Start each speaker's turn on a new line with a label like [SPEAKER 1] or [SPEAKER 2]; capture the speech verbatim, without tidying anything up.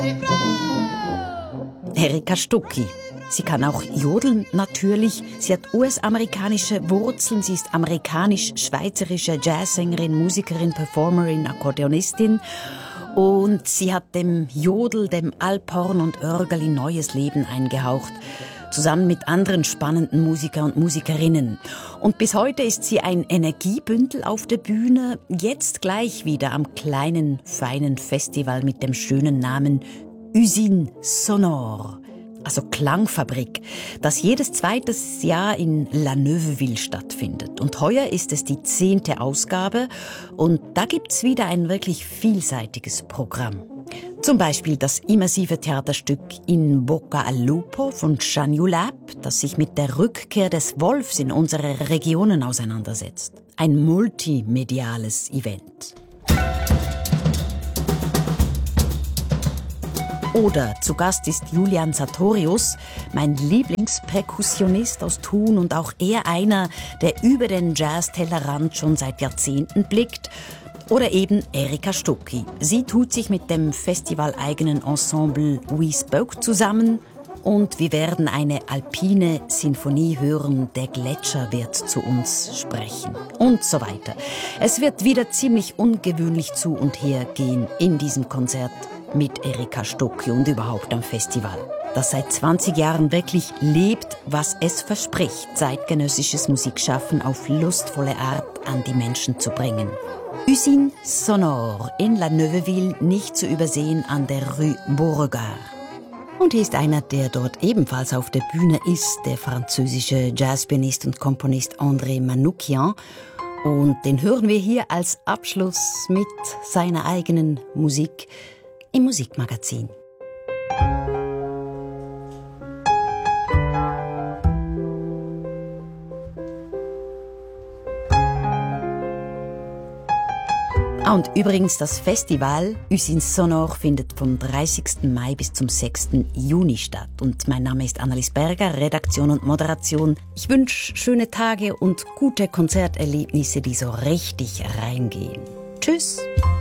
[SPEAKER 1] Erika Stucki. Sie kann auch jodeln, natürlich. Sie hat U S-amerikanische Wurzeln. Sie ist amerikanisch-schweizerische Jazzsängerin, Musikerin, Performerin, Akkordeonistin. Und sie hat dem Jodel, dem Alphorn und Örgeli neues Leben eingehaucht. Zusammen mit anderen spannenden Musiker und Musikerinnen. Und bis heute ist sie ein Energiebündel auf der Bühne. Jetzt gleich wieder am kleinen, feinen Festival mit dem schönen Namen Usine Sonore. Also Klangfabrik, das jedes zweites Jahr in La Neuveville stattfindet. Und heuer ist es die zehnte Ausgabe und da gibt's wieder ein wirklich vielseitiges Programm. Zum Beispiel das immersive Theaterstück In Bocca al Lupo von Jean Ulab, das sich mit der Rückkehr des Wolfs in unsere Regionen auseinandersetzt. Ein multimediales Event. Oder zu Gast ist Julian Sartorius, mein Lieblingsperkussionist aus Thun und auch er einer, der über den Jazz-Tellerrand schon seit Jahrzehnten blickt. Oder eben Erika Stucki. Sie tut sich mit dem festivaleigenen Ensemble We Spoke zusammen und wir werden eine alpine Sinfonie hören, der Gletscher wird zu uns sprechen und so weiter. Es wird wieder ziemlich ungewöhnlich zu und her gehen in diesem Konzert mit Erika Stucki und überhaupt am Festival, das seit zwanzig Jahren wirklich lebt, was es verspricht, zeitgenössisches Musikschaffen auf lustvolle Art an die Menschen zu bringen. Usine Sonore in La Neuveville, nicht zu übersehen an der Rue Beauregard. Und hier ist einer, der dort ebenfalls auf der Bühne ist, der französische Jazzpianist und Komponist André Manoukian. Und den hören wir hier als Abschluss mit seiner eigenen Musik im Musikmagazin. Ah, und übrigens, das Festival Usine Sonore findet vom dreißigsten Mai bis zum sechsten Juni statt. Und mein Name ist Annalies Berger, Redaktion und Moderation. Ich wünsche schöne Tage und gute Konzerterlebnisse, die so richtig reingehen. Tschüss!